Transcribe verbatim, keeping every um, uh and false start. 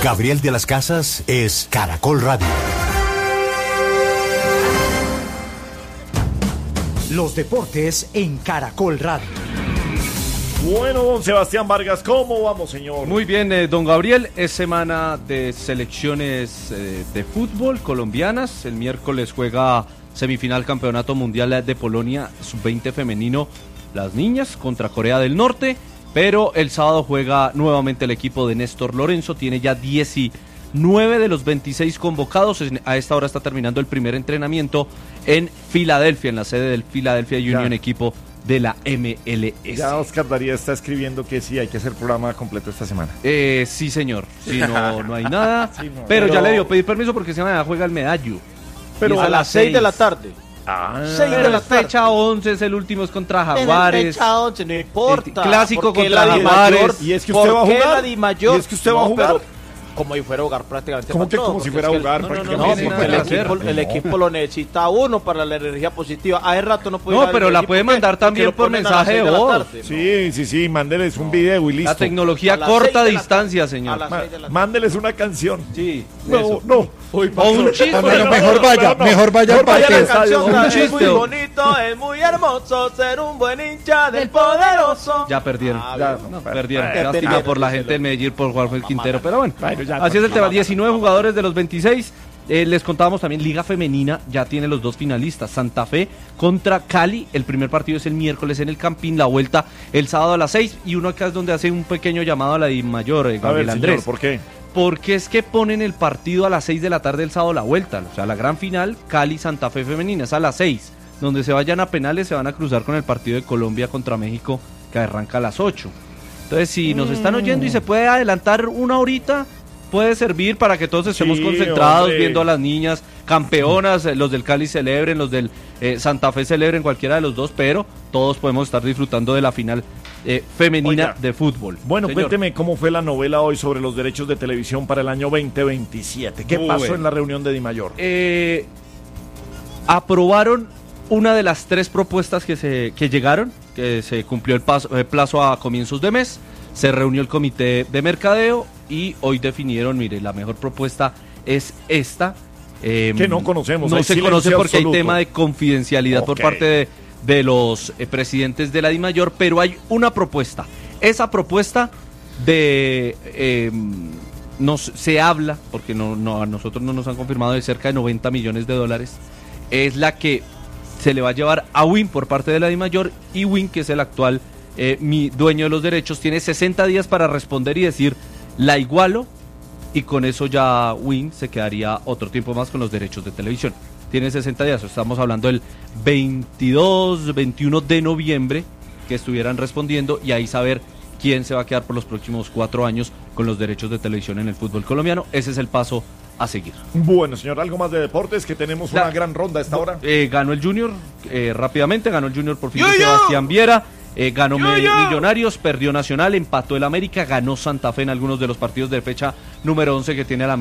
Gabriel de las Casas es Caracol Radio. Los deportes en Caracol Radio. Bueno, don Sebastián Vargas, ¿cómo vamos, señor? Muy bien, eh, don Gabriel, es semana de selecciones eh, de fútbol colombianas. El miércoles juega semifinal Campeonato Mundial de Polonia sub veinte femenino, las niñas contra Corea del Norte, pero el sábado juega nuevamente el equipo de Néstor Lorenzo, tiene ya diecinueve de los veintiséis convocados. A esta hora está terminando el primer entrenamiento en Filadelfia, en la sede del Philadelphia Union, ya. Equipo de la M L S. Ya Oscar Daría está escribiendo que sí, hay que hacer programa completo esta semana. Eh, sí, señor. Sí, no, no hay nada. Sí, no, pero, pero ya le dio pedir permiso porque se juega el medallo. Pero a las seis de la tarde. Ah, pero la fecha once es el último, es contra Jaguares. Fecha once, no importa. El clásico contra Jaguares. Y es que usted va a jugar. La mayor, y es que usted no, va a jugar. Pero, como si fuera a jugar prácticamente. ¿Cómo que todo, como si fuera a jugar? No, prácticamente? no, no, no, porque el equipo, el equipo lo necesita uno para la energía positiva. Hace rato no puede. No, pero la puede mandar también por mensaje de voz. Sí, sí, sí, mándeles un video y listo. La tecnología corta distancia, señor. Mándeles una canción. Sí. No, no. O un chiste. Bueno, mejor vaya, mejor vaya al parque. Es muy bonito, es muy hermoso ser un buen hincha del poderoso. Ya perdieron. Ya perdieron. Lástima por la gente del Medellín, por Juan Juan Quintero, pero bueno. Así es el tema. diecinueve jugadores de los veintiséis. Eh, les contábamos también, Liga Femenina ya tiene los dos finalistas, Santa Fe contra Cali. El primer partido es el miércoles en el Campín, la vuelta el sábado a las seis. Y uno acá es donde hace un pequeño llamado a la DIMAYOR, eh, Gabriel Andrés. Señor, ¿por qué? Porque es que ponen el partido a las seis de la tarde el sábado la vuelta. O sea, la gran final, Cali-Santa Fe Femenina, es a las seis. Donde se vayan a penales se van a cruzar con el partido de Colombia contra México, que arranca a las ocho. Entonces, si nos están oyendo y se puede adelantar una horita, puede servir para que todos estemos sí, concentrados, hombre. Viendo a las niñas campeonas, los del Cali celebren, los del eh, Santa Fe celebren, cualquiera de los dos, pero todos podemos estar disfrutando de la final eh, femenina Oiga, de fútbol. Bueno, señor. Cuénteme cómo fue la novela hoy sobre los derechos de televisión para el año veinte veintisiete. ¿Qué Muy pasó bueno. en la reunión de DIMAYOR? Eh, aprobaron una de las tres propuestas que se que llegaron, que se cumplió el, paso, el plazo a comienzos de mes. Se reunió el comité de mercadeo y hoy definieron, mire, la mejor propuesta es esta. Eh, que no conocemos. No se conoce porque absoluto. hay tema de confidencialidad okay. por parte de, de los eh, presidentes de la DIMAYOR, pero hay una propuesta. Esa propuesta de... Eh, nos, se habla, porque no, no, a nosotros no nos han confirmado, de cerca de noventa millones de dólares, es la que se le va a llevar a Win por parte de la DIMAYOR, y Win, que es el actual eh, mi dueño de los derechos, tiene sesenta días para responder y decir, la igualo, y con eso ya Win se quedaría otro tiempo más con los derechos de televisión. Tiene sesenta días, estamos hablando del veintidós, veintiuno de noviembre, que estuvieran respondiendo y ahí saber quién se va a quedar por los próximos cuatro años con los derechos de televisión en el fútbol colombiano. Ese es el paso a seguir. Bueno, señor, algo más de deportes, que tenemos una La, gran ronda a esta hora. Eh, ganó el Junior, eh, rápidamente, ganó el Junior por fin de Sebastián Viera. Eh, ganó yo, yo. Millonarios, perdió Nacional, empató el América, ganó Santa Fe en algunos de los partidos de fecha número once que tiene la